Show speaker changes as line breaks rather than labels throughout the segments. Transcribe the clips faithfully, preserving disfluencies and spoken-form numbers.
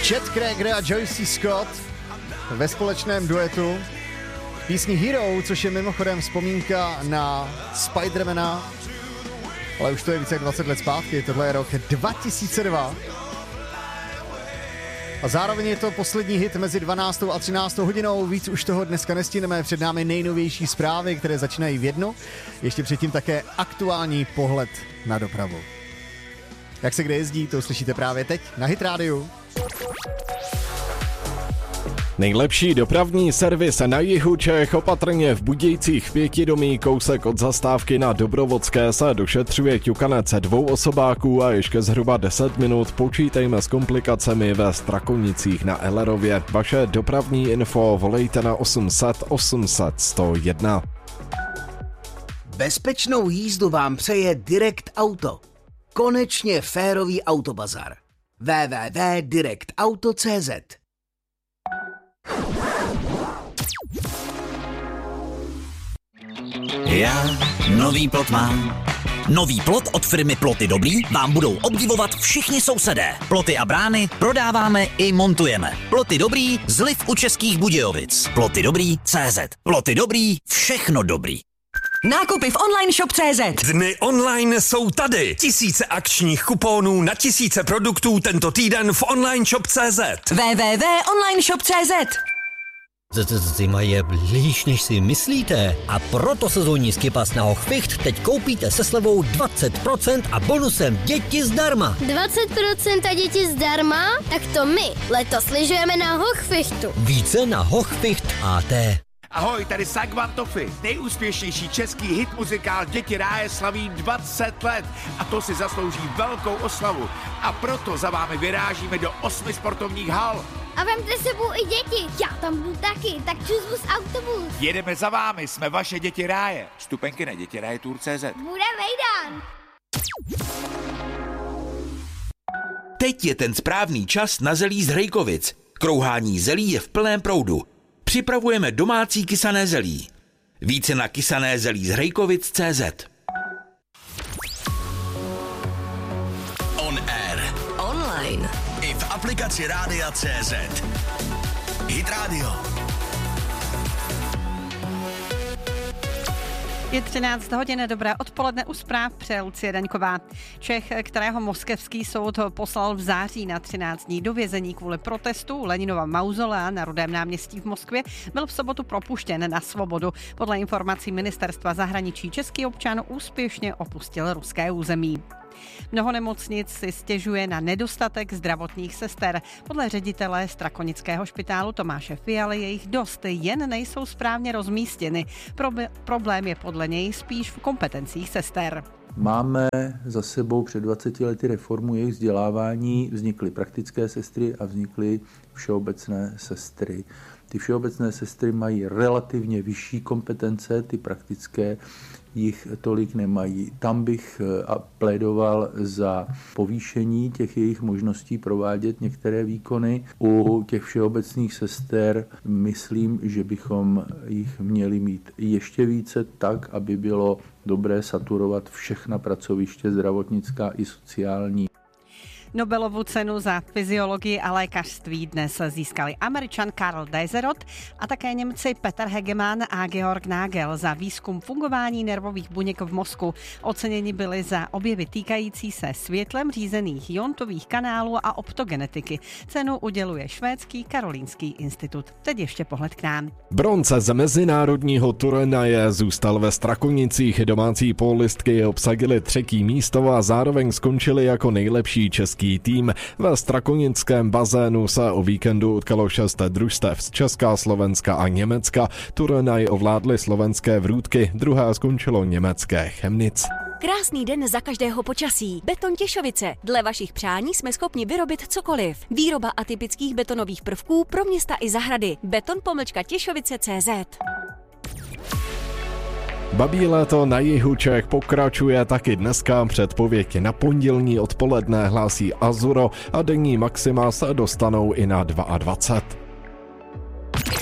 Chet Kroeger a Joyce Scott ve společném duetu písni Hero, což je mimochodem vzpomínka na Spidermana, ale už to je více jak dvacet let zpátky, tohle je rok dva tisíce dva. A zároveň je to poslední hit mezi dvanáctou a třináctou hodinou, víc už toho dneska nestíneme, před námi nejnovější zprávy, které začínají v jednu, ještě předtím také aktuální pohled na dopravu. Jak se kde jezdí, to uslyšíte právě teď na Hit Rádiu.
Nejlepší dopravní servis na jihu Čech, opatrně v Budějcích Pětidomí, kousek od zastávky na Dobrovodské se došetřuje ťukanec dvou osobáků a ještě zhruba deset minut počítejme s komplikacemi ve Strakonicích na Ellerově. Vaše dopravní info volejte na osm set osm set sto jedna.
Bezpečnou jízdu vám přeje Direct Auto. Konečně férový autobazar. w w w tečka direct auto tečka c z.
Já nový plot mám. Nový plot od firmy Ploty Dobrý vám budou obdivovat všichni sousedé. Ploty a brány prodáváme i montujeme. Ploty Dobrý, zliv u Českých Budějovic. Ploty Dobrý tečka cé zet. Ploty Dobrý, všechno dobrý.
Nákupy v online shop tečka cé zet.
Dny online jsou tady. Tisíce akčních kuponů na tisíce produktů tento týden v online shop tečka cé zet.
w w w tečka online shop tečka cé zet.
Zima je blíž, než si myslíte. A proto sezónní skipas na Hochficht teď koupíte se slevou dvacet procent a bonusem děti zdarma.
dvacet procent a děti zdarma? Tak to my letos lyžujeme na Hochfichtu.
Více na Hochficht tečka cé.
Ahoj, tady Sagvan Toffy. Nejúspěšnější český hit muzikál Děti ráje slaví dvacet let a to si zaslouží velkou oslavu. A proto za vámi vyrážíme do osmi sportovních hal.
A vemte sebou i děti. Já tam budu taky, tak čus autobus.
Jedeme za vámi, jsme vaše Děti ráje. Vstupenky na děti ráje tour tečka cé zet.
Bude vejdan.
Teď je ten správný čas na zelí z Hrejkovic. Krouhání zelí je v plném proudu. Připravujeme domácí kysané zelí. Více na kysané zelí z Hrejkovic tečka cé zet.
On air.
Online.
I v aplikaci Rádia tečka cé zet. Hit Radio.
Je třináct hodin, dobré odpoledne, u zpráv přeje Lucie Daňková. Čech, kterého moskevský soud poslal v září na třináct dní do vězení kvůli protestu Leninova mauzolea na Rudém náměstí v Moskvě, byl v sobotu propuštěn na svobodu. Podle informací ministerstva zahraničí český občan úspěšně opustil ruské území. Mnoho nemocnic si stěžuje na nedostatek zdravotních sester. Podle ředitele Strakonického špitálu Tomáše Fialy je jich dost, jen nejsou správně rozmístěny. Prob- problém je podle něj spíš v kompetencích sester.
Máme za sebou před dvaceti lety reformu jejich vzdělávání, vznikly praktické sestry a vznikly všeobecné sestry. Ty všeobecné sestry mají relativně vyšší kompetence, ty praktické jich tolik nemají. Tam bych plédoval za povýšení těch jejich možností provádět některé výkony. U těch všeobecných sester myslím, že bychom jich měli mít ještě více tak, aby bylo dobré saturovat všechna pracoviště zdravotnická i sociální.
Nobelovu cenu za fyziologii a lékařství dnes získali Američan Karl Deisserot a také Němci Peter Hegemann a Georg Nagel za výzkum fungování nervových buněk v mozku. Oceněni byli za objevy týkající se světlem řízených iontových kanálů a optogenetiky. Cenu uděluje švédský Karolínský institut. Teď ještě pohled k nám.
Bronze z mezinárodního turnaje zůstal ve Strakonicích. Domácí pólistky obsadili třetí místo a zároveň skončili jako nejlepší český tým. Ve strakonickém bazénu se o víkendu utkalo šest družstev z Česka, Slovenska a Německa. Turnaj ovládly slovenské Vrútky, druhé skončilo německé Chemnitz.
Krásný den za každého počasí. Beton Těšovice. Dle vašich přání jsme schopni vyrobit cokoliv. Výroba atypických betonových prvků pro města i zahrady. Beton pomlčka Těšovice tečka cé zet.
Babí léto na jihu Čech pokračuje taky dneska. Předpověď na pondělní odpoledne hlásí Azuro a denní maxima se dostanou i na dvacet dva.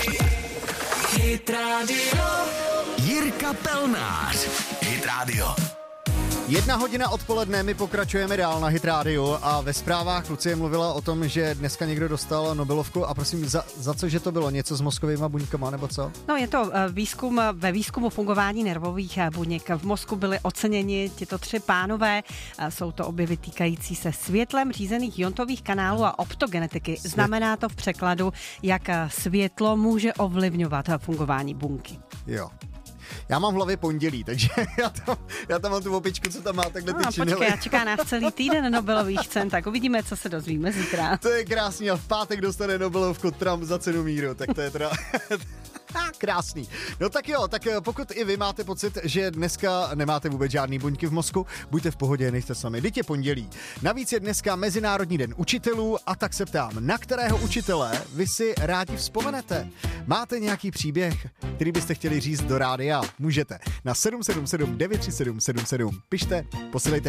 Hit Radio. Jirka Pelnář. Hit Radio.
Jedna hodina odpoledne, my pokračujeme dál na Hit Radio a ve zprávách Lucie mluvila o tom, že dneska někdo dostal Nobelovku a prosím, za, za co, že to bylo? Něco s mozkovýma buňkama nebo co?
No je to výzkum, ve výzkumu fungování nervových buněk. V mozku byli oceněni tito tři pánové. Jsou to objevy týkající se světlem řízených iontových kanálů a optogenetiky. Znamená to v překladu, jak světlo může ovlivňovat fungování buňky.
Jo. Já mám v hlavě pondělí, takže já tam, já tam mám tu opičku, co tam má takhle ty
no,
činely.
Počkej, já čeká nás celý týden Nobelových cen, tak uvidíme, co se dozvíme zítra.
To je krásný a v pátek dostane Nobelovku Trump za cenu míru, tak to je teda... Krásný. No tak jo, tak pokud i vy máte pocit, že dneska nemáte vůbec žádný buňky v mozku, buďte v pohodě, nejste sami. Vždyť je pondělí. Navíc je dneska Mezinárodní den učitelů a tak se ptám, na kterého učitele vy si rádi vzpomenete? Máte nějaký příběh, který byste chtěli říct do rádia? Můžete. Na sedm sedm sedm devět tři sedm sedm sedm pište, posílejte